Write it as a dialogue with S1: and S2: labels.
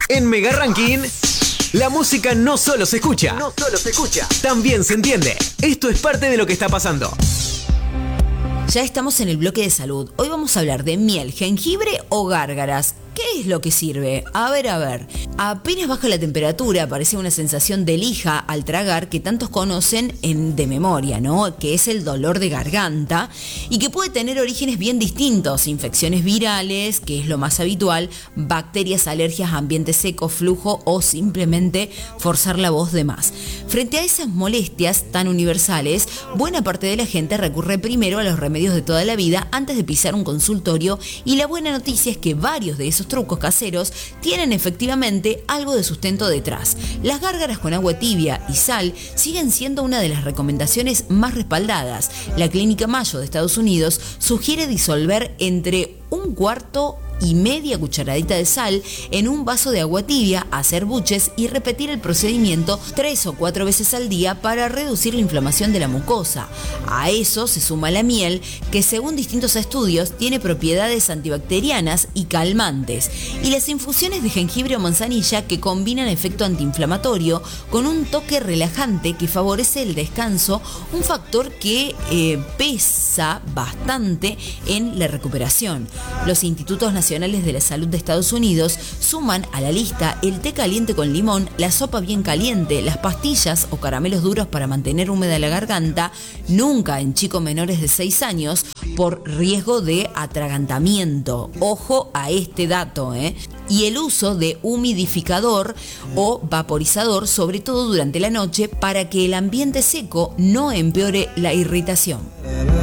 S1: En Mega Ranking, la música no solo se escucha, también se entiende. Esto es parte de lo que está pasando.
S2: Ya estamos en el bloque de salud. Hoy vamos a hablar de miel, jengibre o gárgaras. ¿Qué es lo que sirve? A ver. Apenas baja la temperatura, aparece una sensación de lija al tragar que tantos conocen de memoria, ¿no? Que es el dolor de garganta y que puede tener orígenes bien distintos. Infecciones virales, que es lo más habitual, bacterias, alergias, ambiente seco, flujo o simplemente forzar la voz de más. Frente a esas molestias tan universales, buena parte de la gente recurre primero a los remedios de toda la vida antes de pisar un consultorio, y la buena noticia es que varios de esos trucos caseros tienen efectivamente algo de sustento detrás. Las gárgaras con agua tibia y sal siguen siendo una de las recomendaciones más respaldadas. La Clínica Mayo de Estados Unidos sugiere disolver entre 1/4 y media cucharadita de sal en un vaso de agua tibia, hacer buches y repetir el procedimiento 3 o 4 veces al día para reducir la inflamación de la mucosa. A eso se suma la miel, que según distintos estudios tiene propiedades antibacterianas y calmantes, y las infusiones de jengibre o manzanilla, que combinan efecto antiinflamatorio con un toque relajante que favorece el descanso, un factor que pesa bastante en la recuperación. Los institutos nacionales de la salud de Estados Unidos suman a la lista el té caliente con limón, la sopa bien caliente, las pastillas o caramelos duros para mantener húmeda la garganta, nunca en chicos menores de 6 años por riesgo de atragantamiento. Ojo a este dato, Y el uso de humidificador o vaporizador, sobre todo durante la noche, para que el ambiente seco no empeore la irritación.